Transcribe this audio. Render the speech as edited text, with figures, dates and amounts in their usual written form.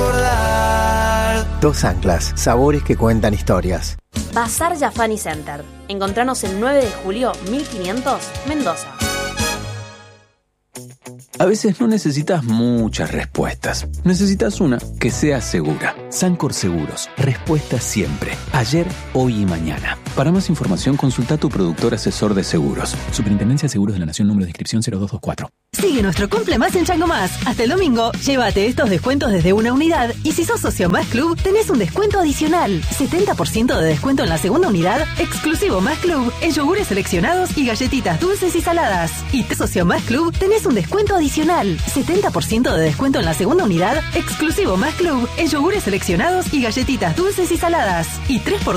recordar. Dos anclas, sabores que cuentan historias. Bazar Jafani Center. Encontranos el 9 de julio 1500, Mendoza. A veces no necesitas muchas respuestas. Necesitas una que sea segura. Sancor Seguros. Respuesta siempre. Ayer, hoy y mañana. Para más información, consulta a tu productor asesor de seguros. Superintendencia de Seguros de la Nación, número de inscripción 0224. Sigue nuestro Cumple Más en Chango Más. Hasta el domingo, llévate estos descuentos desde una unidad y si sos socio Más Club, tenés un descuento adicional. 70% de descuento en la segunda unidad, exclusivo Más Club, en yogures seleccionados y galletitas dulces y saladas. Y te socio Más Club, tenés un descuento adicional. 70% de descuento en la segunda unidad, exclusivo Más Club, en yogures seleccionados y galletitas dulces y saladas. Y 3x2